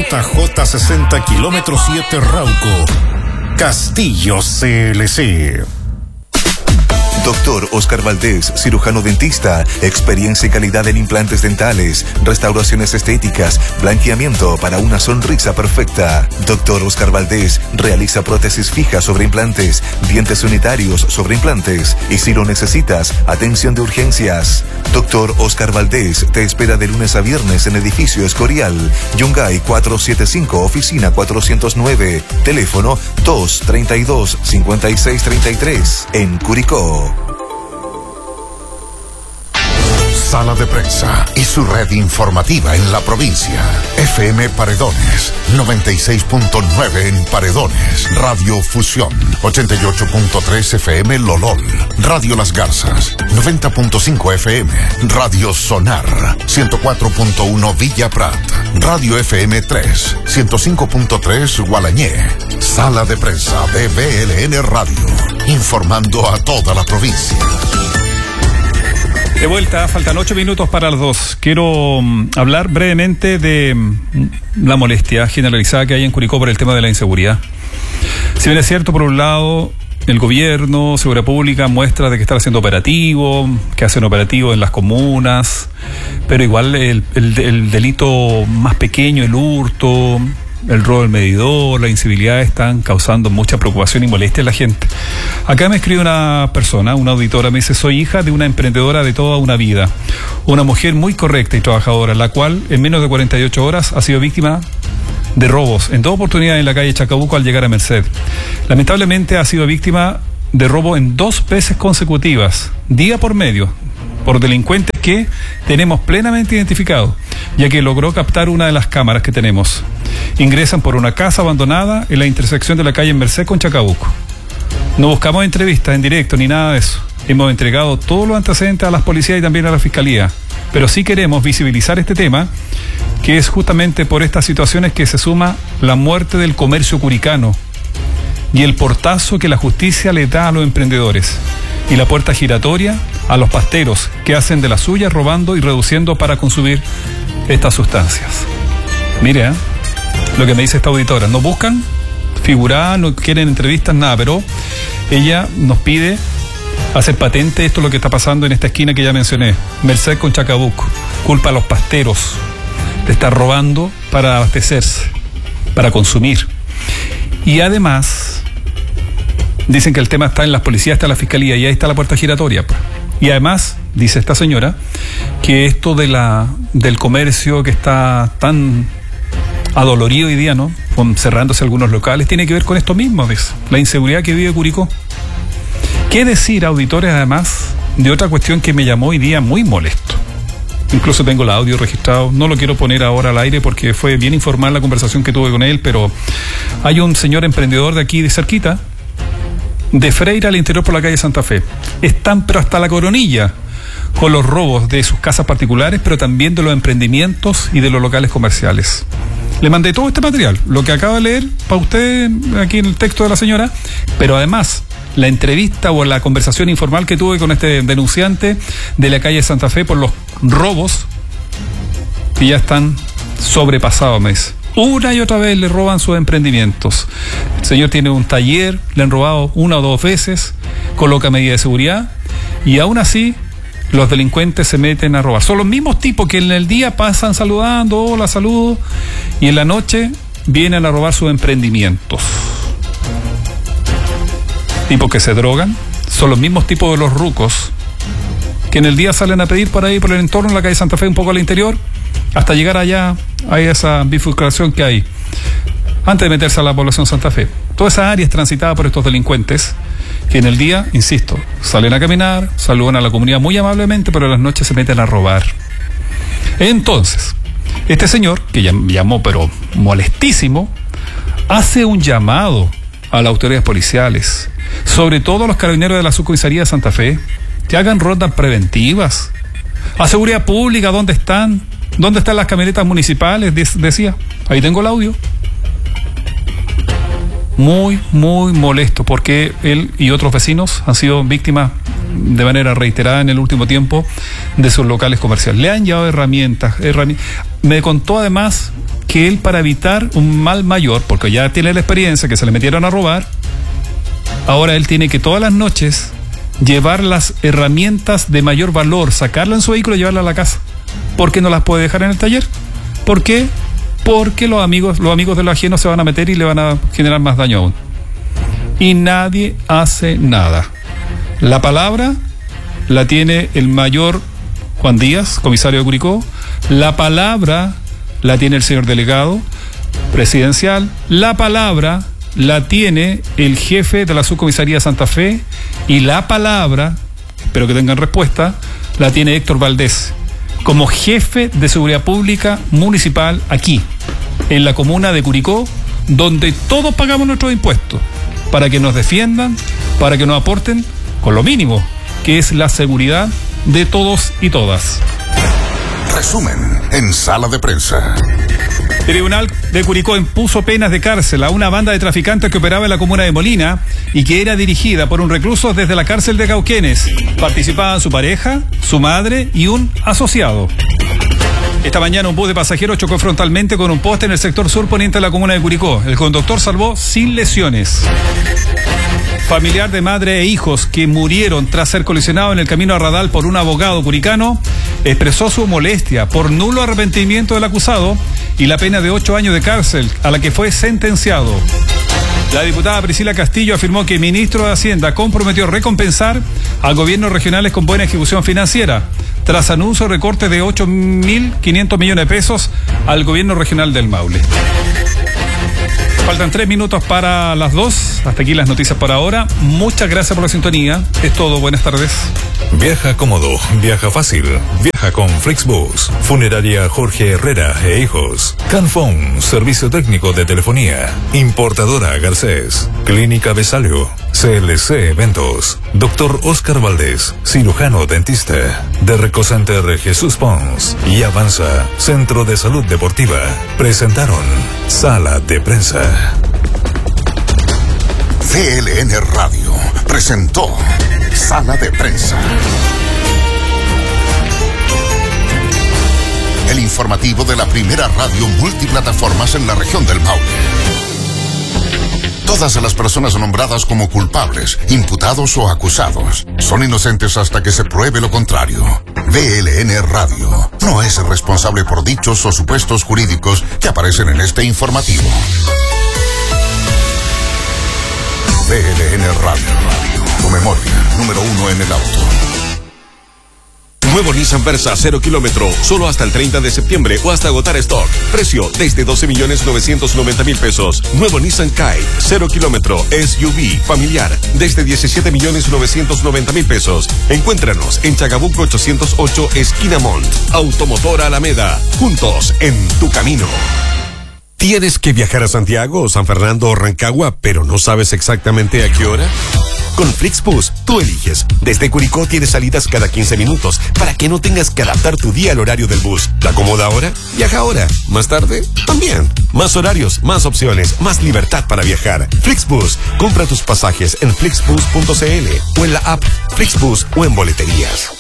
JJ 60 km 7 Rauco. Castillo CLC. Doctor Oscar Valdés, cirujano dentista, experiencia y calidad en implantes dentales, restauraciones estéticas, blanqueamiento para una sonrisa perfecta. Doctor Oscar Valdés realiza prótesis fijas sobre implantes, dientes unitarios sobre implantes y si lo necesitas, atención de urgencias. Doctor Oscar Valdés te espera de lunes a viernes en edificio Escorial, Yungay 475, oficina 409, teléfono 232-5633, en Curicó. Sala de Prensa y su red informativa en la provincia. FM Paredones, 96.9 en Paredones. Radio Fusión, 88.3 FM Lolol. Radio Las Garzas, 90.5 FM. Radio Sonar, 104.1 Villa Prat. Radio FM 3, 105.3 Gualañé. Sala de Prensa de BLN Radio, informando a toda la provincia. De vuelta, faltan 8 minutos para las 2. Quiero hablar brevemente de la molestia generalizada que hay en Curicó por el tema de la inseguridad. Si bien es cierto, por un lado, el gobierno, Seguridad Pública, muestra de que está haciendo operativo, que hacen operativo en las comunas, pero igual el delito más pequeño, el hurto, el robo del medidor, la incivilidad están causando mucha preocupación y molestia a la gente. Acá me escribe una persona, una auditora, me dice: soy hija de una emprendedora de toda una vida, una mujer muy correcta y trabajadora, la cual en menos de 48 horas ha sido víctima de robos en 2 oportunidades en la calle Chacabuco al llegar a Merced. Lamentablemente ha sido víctima de robo en 2 veces consecutivas, día por medio, por delincuentes que tenemos plenamente identificados, ya que logró captar una de las cámaras que tenemos. Ingresan por una casa abandonada en la intersección de la calle Merced con Chacabuco. No buscamos entrevistas en directo ni nada de eso. Hemos entregado todos los antecedentes a las policías y también a la fiscalía, pero sí queremos visibilizar este tema, que es justamente por estas situaciones que se suma la muerte del comercio curicano y el portazo que la justicia le da a los emprendedores y la puerta giratoria a los pasteros que hacen de la suya robando y reduciendo para consumir estas sustancias. Mire, lo que me dice esta auditora: no buscan figurar, no quieren entrevistas, nada, pero ella nos pide hacer patente esto, lo que está pasando en esta esquina que ya mencioné, Merced con Chacabuco. Culpa a los pasteros de estar robando para abastecerse, para consumir. Y además dicen que el tema está en las policías, está en la fiscalía, y ahí está la puerta giratoria. Y además, dice esta señora, que esto del comercio que está tan adolorido hoy día, ¿no?, cerrándose algunos locales, tiene que ver con esto mismo, ¿ves?, la inseguridad que vive Curicó. ¿Qué decir, auditores, además, de otra cuestión que me llamó hoy día muy molesto? Incluso tengo el audio registrado, no lo quiero poner ahora al aire porque fue bien informal la conversación que tuve con él, pero hay un señor emprendedor de aquí de cerquita, de Freire al interior por la calle Santa Fe. Están pero hasta la coronilla con los robos de sus casas particulares, pero también de los emprendimientos y de los locales comerciales. Le mandé todo este material, lo que acaba de leer para usted aquí en el texto de la señora, pero además la entrevista o la conversación informal que tuve con este denunciante de la calle Santa Fe por los robos que ya están sobrepasados, me dice. Una y otra vez le roban sus emprendimientos. El señor tiene un taller, le han robado 1 o 2 veces, coloca medidas de seguridad y aún así los delincuentes se meten a robar. Son los mismos tipos que en el día pasan saludando, hola, saludo, y en la noche vienen a robar sus emprendimientos. Tipos que se drogan, son los mismos tipos de los rucos que en el día salen a pedir por ahí, por el entorno de la calle Santa Fe, un poco al interior, hasta llegar allá a esa bifurcación que hay antes de meterse a la población Santa Fe. Toda esa área es transitada por estos delincuentes que en el día, insisto, salen a caminar, saludan a la comunidad muy amablemente, pero en las noches se meten a robar. Entonces, este señor, que llamó pero molestísimo, hace un llamado a las autoridades policiales, sobre todo a los carabineros de la subcomisaría de Santa Fe, que hagan rondas preventivas. A Seguridad Pública, ¿dónde están? ¿Dónde están las camionetas municipales? Decía, ahí tengo el audio. Muy, muy molesto, porque él y otros vecinos han sido víctimas de manera reiterada en el último tiempo de sus locales comerciales. Le han llevado herramientas. Me contó además que él, para evitar un mal mayor, porque ya tiene la experiencia que se le metieron a robar, ahora él tiene que todas las noches llevar las herramientas de mayor valor, sacarlas en su vehículo y llevarlas a la casa, porque no las puede dejar en el taller. ¿Por qué? Porque los amigos de lo ajeno se van a meter y le van a generar más daño aún. Y nadie hace nada. La palabra la tiene el mayor Juan Díaz, comisario de Curicó. La palabra la tiene el señor delegado presidencial. La palabra la tiene el jefe de la subcomisaría de Santa Fe. Y la palabra, espero que tengan respuesta, la tiene Héctor Valdés, como jefe de seguridad pública municipal aquí, en la comuna de Curicó, donde todos pagamos nuestros impuestos, para que nos defiendan, para que nos aporten con lo mínimo, que es la seguridad de todos y todas. Resumen en Sala de Prensa. El Tribunal de Curicó impuso penas de cárcel a una banda de traficantes que operaba en la comuna de Molina y que era dirigida por un recluso desde la cárcel de Cauquenes. Participaban su pareja, su madre y un asociado. Esta mañana un bus de pasajeros chocó frontalmente con un poste en el sector sur poniente de la comuna de Curicó. El conductor salvó sin lesiones. Familiar de madre e hijos que murieron tras ser colisionados en el camino a Radal por un abogado curicano expresó su molestia por nulo arrepentimiento del acusado y la pena de 8 años de cárcel a la que fue sentenciado. La diputada Priscila Castillo afirmó que el ministro de Hacienda comprometió recompensar a gobiernos regionales con buena ejecución financiera, tras anuncio de recorte de 8.500 millones de pesos al gobierno regional del Maule. Faltan 3 minutos para las 2. Hasta aquí las noticias por ahora. Muchas gracias por la sintonía. Es todo. Buenas tardes. Viaja cómodo, viaja fácil, viaja con Flixbus. Funeraria Jorge Herrera e Hijos. Canfón, servicio técnico de telefonía. Importadora Garcés. Clínica Besalio. CLC Eventos. Doctor Oscar Valdés, cirujano dentista. De Recocenter Jesús Pons y Avanza, Centro de Salud Deportiva. Presentaron Sala de Prensa. CLN Radio presentó Sala de Prensa. El informativo de la primera radio multiplataformas en la región del Maule. Todas las personas nombradas como culpables, imputados o acusados son inocentes hasta que se pruebe lo contrario. VLN Radio no es responsable por dichos o supuestos jurídicos que aparecen en este informativo. VLN Radio, tu memoria, número 1 en el auto. Nuevo Nissan Versa 0 kilómetro, solo hasta el 30 de septiembre o hasta agotar stock. Precio desde 12.990.000 pesos. Nuevo Nissan Kite 0 kilómetro, SUV, familiar, desde 17.990.000 pesos. Encuéntranos en Chagabuco 808, esquina Mont. Automotora Alameda, juntos en tu camino. ¿Tienes que viajar a Santiago, San Fernando o Rancagua, pero no sabes exactamente a qué hora? Con Flixbus, tú eliges. Desde Curicó tienes salidas cada 15 minutos para que no tengas que adaptar tu día al horario del bus. ¿Te acomoda ahora? Viaja ahora. ¿Más tarde? También. Más horarios, más opciones, más libertad para viajar. Flixbus. Compra tus pasajes en flixbus.cl o en la app Flixbus o en boleterías.